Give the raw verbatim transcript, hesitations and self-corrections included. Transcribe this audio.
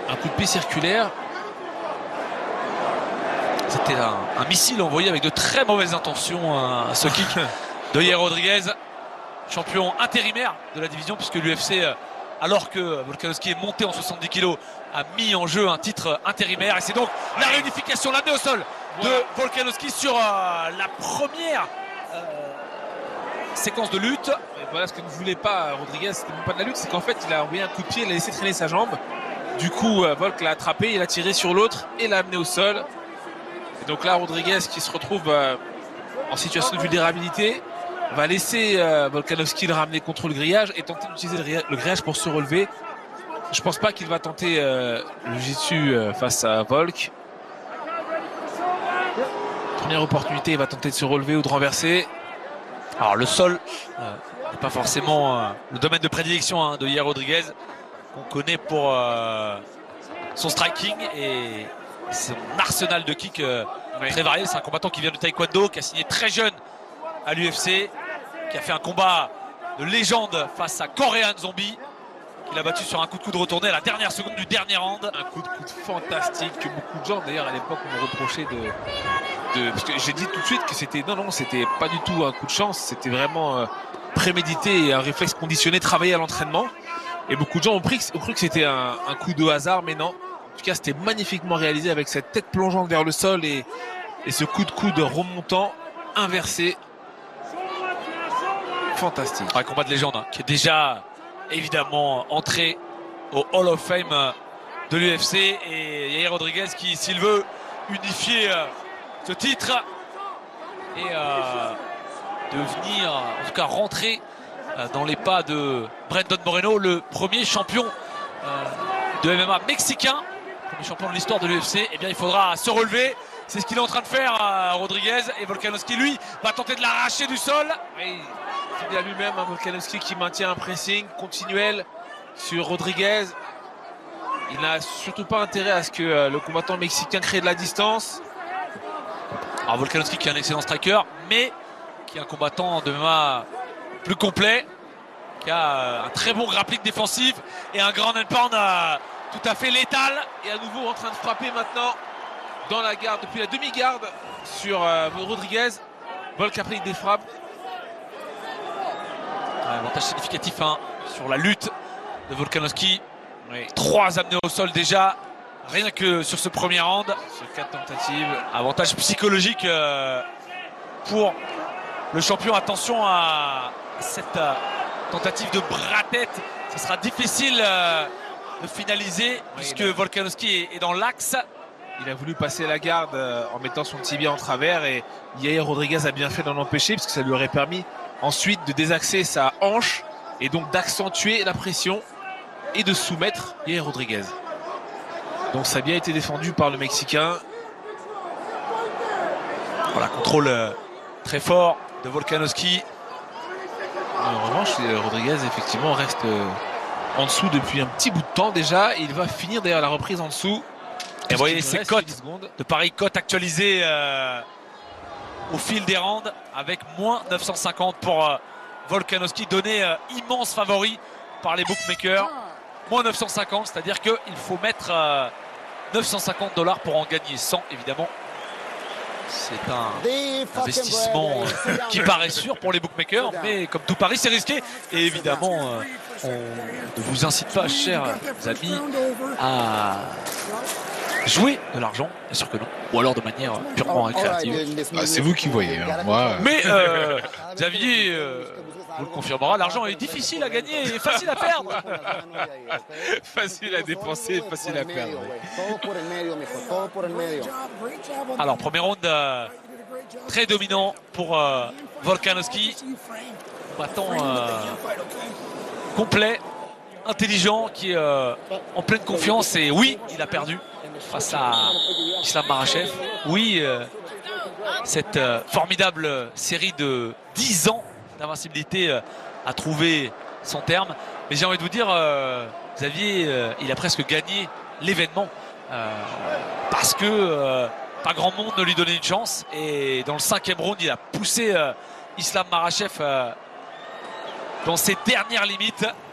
un coup de pied circulaire. C'était un, un missile envoyé avec de très mauvaises intentions à ce kick de Yair Rodriguez, champion intérimaire de la division, puisque l'U F C, alors que Volkanovski est monté en soixante-dix kilos, a mis en jeu un titre intérimaire. Et c'est donc la réunification, l'amener au sol de Volkanovski sur euh, la première euh, séquence de lutte. Et voilà ce que ne voulait pas Rodriguez, c'était même pas de la lutte, c'est qu'en fait il a envoyé un coup de pied, il a laissé traîner sa jambe. Du coup, euh, Volk l'a attrapé, il a tiré sur l'autre et l'a amené au sol. Et donc là, Rodriguez qui se retrouve euh, en situation de vulnérabilité va laisser euh, Volkanovski le ramener contre le grillage et tenter d'utiliser le, le grillage pour se relever. Je pense pas qu'il va tenter euh, le jiu-jitsu euh, face à Volk. Première opportunité, il va tenter de se relever ou de renverser. Alors le sol euh, n'est pas forcément euh, le domaine de prédilection hein, de Yair Rodriguez, qu'on connaît pour euh, son striking et son arsenal de kicks euh, oui. très varié. C'est un combattant qui vient de taekwondo, qui a signé très jeune à l'U F C, qui a fait un combat de légende face à Korean Zombie, qu'il a battu sur un coup de coude retourné à la dernière seconde du dernier round. Un coup de coude fantastique que beaucoup de gens d'ailleurs à l'époque m'ont reproché de, de parce que j'ai dit tout de suite que c'était non non c'était pas du tout un coup de chance, c'était vraiment euh, prémédité et un réflexe conditionné, travaillé à l'entraînement. Et beaucoup de gens ont, pris, ont cru que c'était un, un coup de hasard, mais non. En tout cas, c'était magnifiquement réalisé avec cette tête plongeante vers le sol et, et ce coup de coude remontant, inversé. Fantastique. Un combat de légende hein, qui est déjà évidemment entré au Hall of Fame de l'U F C. Et Yair Rodriguez qui, s'il veut unifier euh, ce titre et euh, devenir, en tout cas rentrer dans les pas de Brandon Moreno, le premier champion euh, de M M A mexicain, premier champion de l'histoire de l'U F C. Eh bien, il faudra se relever. C'est ce qu'il est en train de faire, euh, Rodriguez. Et Volkanovski, lui, va tenter de l'arracher du sol. Oui, il y a lui-même un Volkanovski qui maintient un pressing continuel sur Rodriguez. Il n'a surtout pas intérêt à ce que euh, le combattant mexicain crée de la distance. Alors, Volkanovski qui est un excellent striker, mais qui est un combattant de M M A plus complet, qui a un très bon grappling défensif et un grand and pound euh, tout à fait létal. Et à nouveau en train de frapper maintenant dans la garde, depuis la demi-garde sur euh, Rodriguez. Volk a pris des frappes. Un avantage significatif hein, sur la lutte de Volkanovski. Oui. Trois amenés au sol déjà, rien que sur ce premier round. Sur quatre tentatives. Avantage psychologique euh, pour le champion. Attention à cette euh, tentative de bras-tête. Ce sera difficile euh, de finaliser oui, puisque a... Volkanovski est, est dans l'axe. Il a voulu passer la garde euh, en mettant son tibia en travers et Yair Rodriguez a bien fait d'en empêcher parce que ça lui aurait permis ensuite de désaxer sa hanche et donc d'accentuer la pression et de soumettre Yair Rodriguez. Donc ça a bien été défendu par le Mexicain. Voilà, contrôle euh, très fort de Volkanovski. En revanche, Rodriguez effectivement reste en dessous depuis un petit bout de temps déjà. Et il va finir d'ailleurs la reprise en dessous. Et vous voyez ces cotes de pareil, cotes actualisées euh, au fil des rounds avec moins neuf cent cinquante pour euh, Volkanovski, donné euh, immense favori par les bookmakers. Moins neuf cent cinquante, c'est-à-dire qu'il faut mettre euh, neuf cent cinquante dollars pour en gagner cent évidemment. C'est un investissement euh, qui paraît sûr pour les bookmakers, mais comme tout pari, c'est risqué. Et évidemment, euh, on ne vous incite pas, chers amis, à jouer de l'argent, bien sûr que non, ou alors de manière purement récréative. Ah, c'est vous qui voyez, hein. Moi. Mais euh, Xavier euh, vous le confirmera, l'argent est difficile à gagner et facile à perdre. Facile à dépenser, facile à perdre. Alors, premier round euh, très dominant pour euh, Volkanovski. Combattant euh, complet, intelligent, qui est euh, en pleine confiance. Et oui, il a perdu face à Islam Makhachev. Oui, euh, cette euh, formidable série de dix ans d'invincibilité euh, a trouvé son terme. Mais j'ai envie de vous dire, euh, Xavier, euh, il a presque gagné l'événement. Euh, parce que euh, pas grand monde ne lui donnait une chance. Et dans le cinquième round, il a poussé euh, Islam Makhachev euh, dans ses dernières limites.